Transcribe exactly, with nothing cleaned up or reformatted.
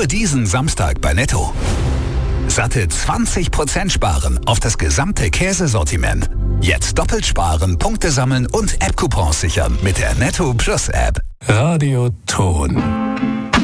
Nur diesen Samstag bei Netto. Satte zwanzig Prozent sparen auf das gesamte Käsesortiment. Jetzt doppelt sparen, Punkte sammeln und App-Coupons sichern mit der Netto Plus App. Radio Ton.